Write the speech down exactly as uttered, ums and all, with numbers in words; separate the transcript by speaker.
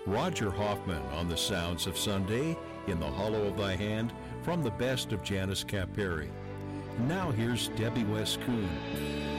Speaker 1: Roger Hoffman on the sounds of Sunday, In the Hollow of Thy Hand, from the best of Janice Caperi. Now here's Debbie West Kuhn.